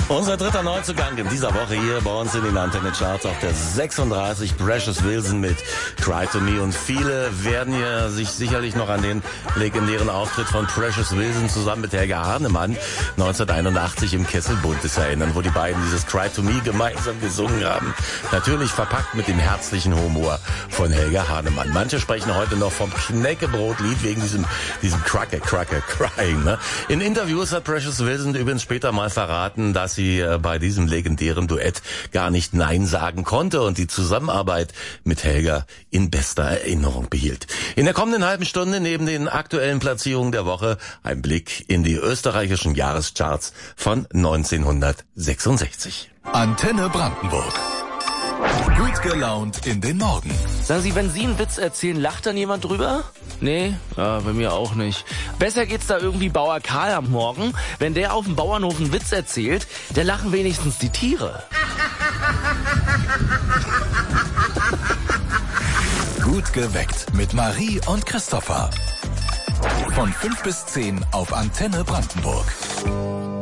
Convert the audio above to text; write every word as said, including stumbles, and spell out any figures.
Unser dritter Neuzugang in dieser Woche hier bei uns in den Antenne Charts auf der sechsunddreißig, Precious Wilson mit Cry to Me. Und viele werden ja sich sicherlich noch an den legendären Auftritt von Precious Wilson zusammen mit Helga Hahnemann neunzehnhunderteinundachtzig im Kessel Buntes erinnern, wo die beiden dieses Cry to Me gemeinsam gesungen haben. Natürlich verpackt mit dem herzlichen Humor von Helga Hahnemann. Manche sprechen heute noch vom Knäckebrotlied wegen diesem, diesem Cracker, Cracker, Crying. Ne? In Interviews hat Precious Wilson übrigens später mal verraten, dass sie bei diesem legendären Duett gar nicht Nein sagen konnte und die Zusammenarbeit mit Helga in bester Erinnerung behielt. In der kommenden halben Stunde neben den aktuellen Platzierungen der Woche ein Blick in die österreichischen Jahrescharts von neunzehnhundertsechsundsechzig. Antenne Brandenburg. Gut gelaunt in den Morgen. Sagen Sie, wenn Sie einen Witz erzählen, lacht dann jemand drüber? Nee, ja, bei mir auch nicht. Besser geht's da irgendwie Bauer Karl am Morgen. Wenn der auf dem Bauernhof einen Witz erzählt, da lachen wenigstens die Tiere. Gut geweckt mit Marie und Christopher. Von fünf bis zehn auf Antenne Brandenburg.